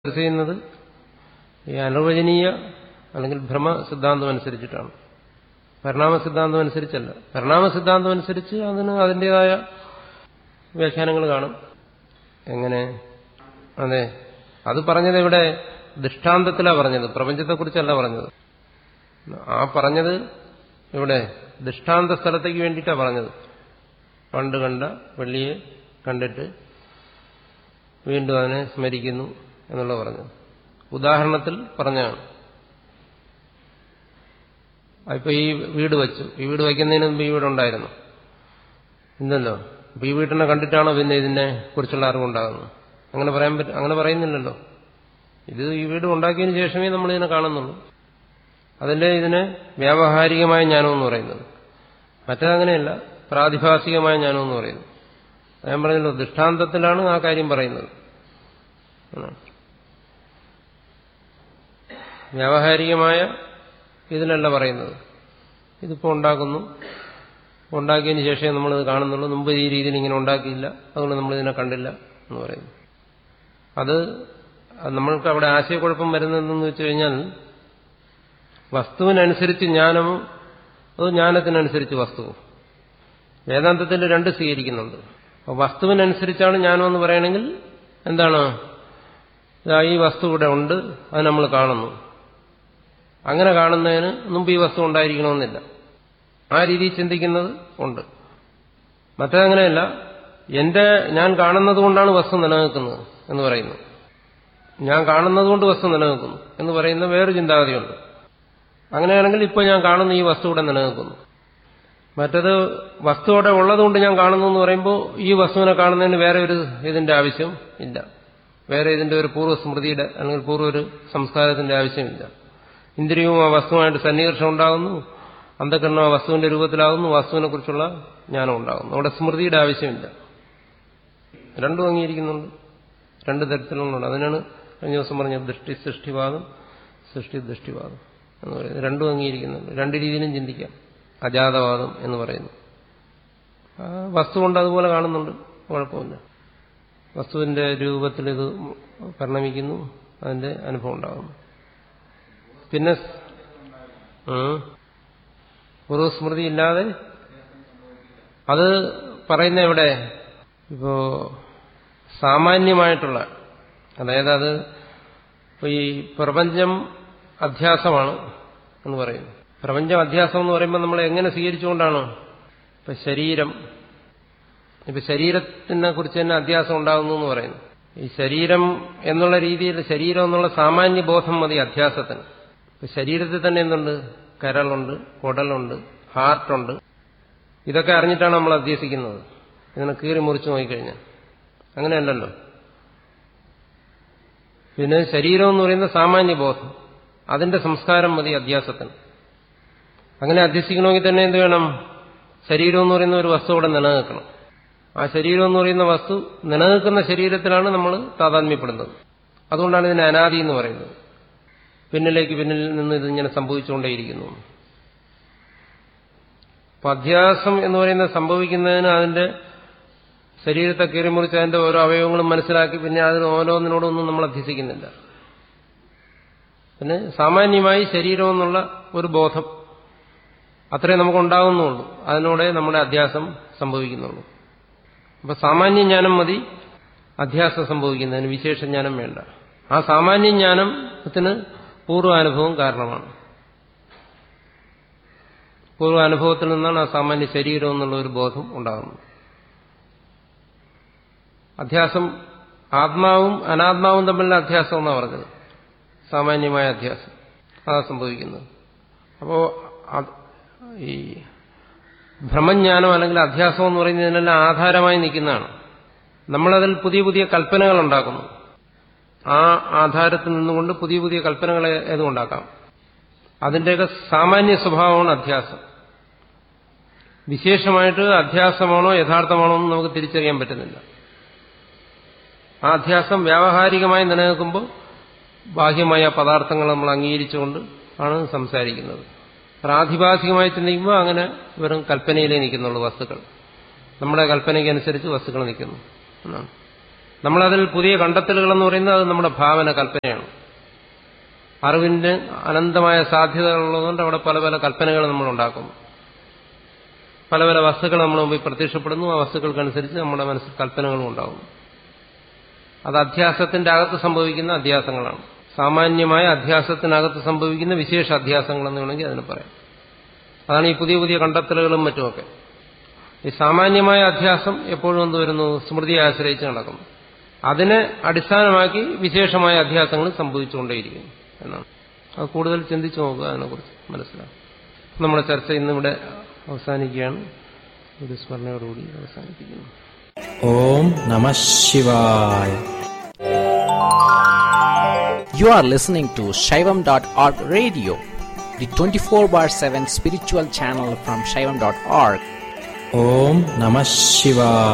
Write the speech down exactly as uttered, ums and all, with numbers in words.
ചർച്ച ചെയ്യുന്നത് ഈ അനിർവചനീയ അല്ലെങ്കിൽ ഭ്രമ സിദ്ധാന്തം അനുസരിച്ചിട്ടാണ്, പരിണാമ സിദ്ധാന്തം അനുസരിച്ചല്ല. പരിണാമ സിദ്ധാന്തം അനുസരിച്ച് അതിന് അതിൻ്റെതായ വ്യാഖ്യാനങ്ങൾ കാണും. എങ്ങനെ? അതെ, അത് പറഞ്ഞത് ഇവിടെ ദൃഷ്ടാന്തത്തിലാണ് പറഞ്ഞത്, പ്രപഞ്ചത്തെക്കുറിച്ചല്ല പറഞ്ഞത്. ആ പറഞ്ഞത് ഇവിടെ ദൃഷ്ടാന്ത സ്ഥലത്തേക്ക് വേണ്ടിയിട്ടാണ് പറഞ്ഞത്. പണ്ട് കണ്ട വെള്ളിയെ കണ്ടിട്ട് വീണ്ടും അതിനെ സ്മരിക്കുന്നു എന്നുള്ള പറഞ്ഞത് ഉദാഹരണത്തിൽ പറഞ്ഞാണ്. ഇപ്പൊ ഈ വീട് വെച്ചു, ഈ വീട് വയ്ക്കുന്നതിന് മുമ്പ് ഈ വീടുണ്ടായിരുന്നു ഇന്നല്ലോ. അപ്പൊ ഈ വീട്ടിനെ കണ്ടിട്ടാണോ പിന്നെ ഇതിനെ കുറിച്ചുള്ള അറിവുണ്ടാകുന്നത്? അങ്ങനെ പറയാൻ പറ്റും? അങ്ങനെ പറയുന്നില്ലല്ലോ. ഇത് ഈ വീട് ഉണ്ടാക്കിയതിന് ശേഷമേ നമ്മൾ ഇതിനെ കാണുന്നുള്ളൂ. അതിന്റെ ഇതിനെ വ്യാവഹാരികമായ ജ്ഞാനമെന്ന് പറയുന്നത്. മറ്റേതങ്ങനെയല്ല, പ്രാതിഭാസികമായ ജ്ഞാനമെന്ന് പറയുന്നു. ഞാൻ പറഞ്ഞല്ലോ, ദൃഷ്ടാന്തത്തിലാണ് ആ കാര്യം പറയുന്നത്. വ്യാവഹാരികമായ ഇതിലല്ല പറയുന്നത്. ഇതിപ്പോ ഉണ്ടാക്കുന്നു, ഉണ്ടാക്കിയതിന് ശേഷമേ നമ്മളിത് കാണുന്നുള്ളൂ, മുമ്പ് ഈ രീതിയിൽ ഇങ്ങനെ ഉണ്ടാക്കിയില്ല, അതുകൊണ്ട് നമ്മളിതിനെ കണ്ടില്ല എന്ന് പറയുന്നു. അത് നമ്മൾക്ക് അവിടെ ആശയക്കുഴപ്പം വരുന്നതെന്ന് വെച്ച് കഴിഞ്ഞാൽ, വസ്തുവിനനുസരിച്ച് ജ്ഞാനമോ അതോ ജ്ഞാനത്തിനനുസരിച്ച് വസ്തുവോ? വേദാന്തത്തിൽ രണ്ട് സ്വീകരിക്കുന്നുണ്ട്. അപ്പോൾ വസ്തുവിനനുസരിച്ചാണ് ജ്ഞാനമെന്ന് പറയണമെങ്കിൽ എന്താണ്, ഈ വസ്തു ഇവിടെ ഉണ്ട്, അത് നമ്മൾ കാണുന്നു. അങ്ങനെ കാണുന്നതിന് മുമ്പ് ഈ വസ്തു ഉണ്ടായിരിക്കണമെന്നില്ല. ആ രീതിയിൽ ചിന്തിക്കുന്നത് ഉണ്ട്. മറ്റേതങ്ങനെയല്ല, എന്റെ ഞാൻ കാണുന്നത് കൊണ്ടാണ് വസ്തു നിലനിൽക്കുന്നത് എന്ന് പറയുന്നു. ഞാൻ കാണുന്നത് കൊണ്ട് വസ്തു നിലനിൽക്കുന്നു എന്ന് പറയുന്ന വേറൊരു ചിന്താഗതിയുണ്ട്. അങ്ങനെയാണെങ്കിൽ ഇപ്പോൾ ഞാൻ കാണുന്ന ഈ വസ്തു ഇവിടെ നിലനിൽക്കുന്നു. മറ്റത് വസ്തു അവിടെ ഉള്ളതുകൊണ്ട് ഞാൻ കാണുന്നു എന്ന് പറയുമ്പോൾ ഈ വസ്തുവിനെ കാണുന്നതിന് വേറെ ഒരു ഇതിന്റെ ആവശ്യം ഇല്ല, വേറെ ഇതിന്റെ ഒരു പൂർവ്വസ്മൃതിയുടെ അല്ലെങ്കിൽ പൂർവ്വ ഒരു സംസ്കാരത്തിന്റെ ആവശ്യമില്ല. ഇന്ദ്രിയവും ആ വസ്തുവായിട്ട് സന്നികർഷം ഉണ്ടാകുന്നു, അന്ധകരണം ആ വസ്തുവിന്റെ രൂപത്തിലാകുന്നു, വസ്തുവിനെ കുറിച്ചുള്ള ജ്ഞാനം ഉണ്ടാകുന്നു. അവിടെ സ്മൃതിയുടെ ആവശ്യമില്ല. രണ്ടും അംഗീകരിക്കുന്നുണ്ട്, രണ്ട് തരത്തിലുണ്ട്. അതിനാണ് കഴിഞ്ഞ ദിവസം പറഞ്ഞത് ദൃഷ്ടി സൃഷ്ടിവാദം, സൃഷ്ടി ദൃഷ്ടിവാദം എന്ന് പറയുന്നത്. രണ്ടും അംഗീകരിക്കുന്നുണ്ട്, രണ്ട് രീതിയിലും ചിന്തിക്കാം. അജാതവാദം എന്ന് പറയുന്നു, വസ്തു കൊണ്ട് അതുപോലെ കാണുന്നുണ്ട്, കുഴപ്പമില്ല. വസ്തുവിന്റെ രൂപത്തിൽ ഇത് പരിണമിക്കുന്നു, അതിന്റെ അനുഭവം ഉണ്ടാകുന്നു. പിന്നെ പൂർവ്വസ്മൃതി ഇല്ലാതെ അത് പറയുന്ന എവിടെ? ഇപ്പോ സാമാന്യമായിട്ടുള്ള, അതായത് അത് ഈ പ്രപഞ്ചം അധ്യാസമാണ് എന്ന് പറയുന്നു. പ്രപഞ്ചം അധ്യാസം എന്ന് പറയുമ്പോൾ നമ്മൾ എങ്ങനെ സ്വീകരിച്ചുകൊണ്ടാണ്? ഇപ്പൊ ശരീരം, ഇപ്പൊ ശരീരത്തിനെ കുറിച്ച് തന്നെ അധ്യാസം ഉണ്ടാകുന്നു എന്ന് പറയുന്നു. ഈ ശരീരം എന്നുള്ള രീതിയിൽ, ശരീരം എന്നുള്ള സാമാന്യ ബോധം മതി അധ്യാസത്തിന്. ഇപ്പൊ ശരീരത്തിൽ തന്നെ എന്തുണ്ട്? കരളുണ്ട്, കുടലുണ്ട്, ഹാർട്ടുണ്ട്. ഇതൊക്കെ അറിഞ്ഞിട്ടാണ് നമ്മൾ അധ്യസിക്കുന്നത്. ഇതിനെ കീറി മുറിച്ച് നോക്കിക്കഴിഞ്ഞാൽ അങ്ങനെയല്ലല്ലോ. പിന്നെ ശരീരം എന്ന് പറയുന്ന സാമാന്യ ബോധം, അതിന്റെ സംസ്കാരം മതി അധ്യാസത്തിന്. അങ്ങനെ അധ്യസിക്കണമെങ്കിൽ തന്നെ എന്ത് വേണം? ശരീരം എന്ന് പറയുന്ന ഒരു വസ്തു ഇവിടെ നിലനിൽക്കണം. ആ ശരീരം എന്ന് പറയുന്ന വസ്തു നിലനിൽക്കുന്ന ശരീരത്തിലാണ് നമ്മൾ താതാത്മ്യപ്പെടുന്നത്. അതുകൊണ്ടാണ് ഇതിനെ അനാദി എന്ന് പറയുന്നത്. പിന്നിലേക്ക് പിന്നിൽ നിന്ന് ഇതിങ്ങനെ സംഭവിച്ചുകൊണ്ടേയിരിക്കുന്നു. അപ്പൊ അധ്യാസം എന്ന് പറയുന്നത് സംഭവിക്കുന്നതിന് അതിന്റെ ശരീരത്തെ കീറിമുറിച്ച് അതിന്റെ ഓരോ അവയവങ്ങളും മനസ്സിലാക്കി പിന്നെ അതിന് ഓരോന്നിനോടൊന്നും നമ്മൾ അധ്യസിക്കുന്നില്ല. പിന്നെ സാമാന്യമായി ശരീരം എന്നുള്ള ഒരു ബോധം അത്രേ നമുക്കുണ്ടാകുന്നുള്ളൂ. അതിനോടെ നമ്മുടെ അധ്യാസം സംഭവിക്കുന്നുള്ളൂ. അപ്പൊ സാമാന്യ ജ്ഞാനം മതി അധ്യാസം സംഭവിക്കുന്നതിന്, വിശേഷ ജ്ഞാനം വേണ്ട. ആ സാമാന്യ ജ്ഞാനത്തിന് പൂർവ്വാനുഭവം കാരണമാണ്. പൂർവ്വാനുഭവത്തിൽ നിന്നാണ് ആ സാമാന്യ ശരീരം എന്നുള്ള ഒരു ബോധം ഉണ്ടാകുന്നത്. അധ്യാസം ആത്മാവും അനാത്മാവും തമ്മിലുള്ള അധ്യാസം എന്നാണ് പറഞ്ഞത്, സാമാന്യമായ അധ്യാസം. അതാ സംഭവിക്കുന്നത്. അപ്പോ ഈ ഭ്രമജ്ഞാനം അല്ലെങ്കിൽ അധ്യാസം എന്ന് പറയുന്നതിനെല്ലാം ആധാരമായി നിൽക്കുന്നതാണ്. നമ്മളതിൽ പുതിയ പുതിയ കൽപ്പനകൾ ഉണ്ടാക്കുന്നു. ആ ആധാരത്തിൽ നിന്നുകൊണ്ട് പുതിയ പുതിയ കൽപ്പനകൾ ഏതും ഉണ്ടാക്കാം. അതിന്റെയൊക്കെ സാമാന്യ സ്വഭാവമാണ് അധ്യാസം. വിശേഷമായിട്ട് അധ്യാസമാണോ യഥാർത്ഥമാണോ എന്ന് നമുക്ക് തിരിച്ചറിയാൻ പറ്റുന്നില്ല. ആ അധ്യാസം വ്യാവഹാരികമായി നിലനിൽക്കുമ്പോൾ ബാഹ്യമായ പദാർത്ഥങ്ങൾ നമ്മൾ അംഗീകരിച്ചുകൊണ്ട് ആണ് സംസാരിക്കുന്നത്. പ്രാതിഭാസികമായി ചിന്തിക്കുമ്പോൾ അങ്ങനെ വെറും കൽപ്പനയിലേ നിൽക്കുന്നുള്ളൂ വസ്തുക്കൾ. നമ്മുടെ കൽപ്പനയ്ക്കനുസരിച്ച് വസ്തുക്കൾ നിൽക്കുന്നു എന്നാണ്. നമ്മളതിൽ പുതിയ കണ്ടെത്തലുകളെന്ന് പറയുന്നത് അത് നമ്മുടെ ഭാവന, കൽപ്പനയാണ്. അറിവിന്റെ അനന്തമായ സാധ്യതകളുള്ളതുകൊണ്ട് അവിടെ പല പല കൽപ്പനകൾ നമ്മൾ ഉണ്ടാക്കുന്നു. പല പല വസ്തുക്കൾ നമ്മുടെ മുമ്പിൽ പ്രത്യക്ഷപ്പെടുന്നു. ആ വസ്തുക്കൾക്കനുസരിച്ച് നമ്മുടെ മനസ്സിൽ കൽപ്പനകളും ഉണ്ടാകുന്നു. അത് അധ്യാസത്തിന്റെ അകത്ത് സംഭവിക്കുന്ന അധ്യാസങ്ങളാണ്. സാമാന്യമായ അധ്യാസത്തിനകത്ത് സംഭവിക്കുന്ന വിശേഷ അധ്യാസങ്ങളെന്ന് വേണമെങ്കിൽ അതിന് പറയാം. അതാണ് ഈ പുതിയ പുതിയ കണ്ടെത്തലുകളും മറ്റുമൊക്കെ. ഈ സാമാന്യമായ അധ്യാസം എപ്പോഴും എന്ത് വരുന്നു? സ്മൃതിയെ ആശ്രയിച്ച് നടക്കുന്നു. അതിനെ അടിസ്ഥാനമാക്കി വിശേഷമായ അധ്യാസങ്ങൾ സംഭവിച്ചുകൊണ്ടേയിരിക്കുന്നു എന്നാണ്. അത് കൂടുതൽ ചിന്തിച്ചു നോക്കുക, അതിനെക്കുറിച്ച് മനസ്സിലാക്കും. നമ്മുടെ ചർച്ച ഇന്നിവിടെ അവസാനിക്കുകയാണ്. ഒരു സ്മരണയോടുകൂടി അവസാനിപ്പിക്കുന്നു. ഓം നമഃ ശിവായ. You are listening to Shaivam dot org radio, the twenty-four bar seven spiritual channel from Shaivam dot org. Om Namah Shivaya.